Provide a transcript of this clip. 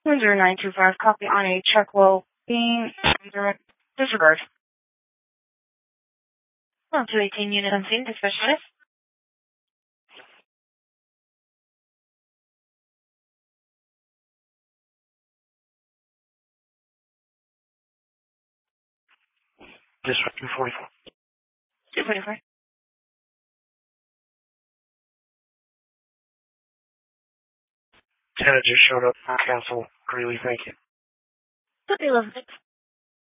10925, copy on a check will being disregard. 218 unit on scene, dispatch. District 244. 244. Tenant just showed up. Cancel. Greeley, thank you. 11.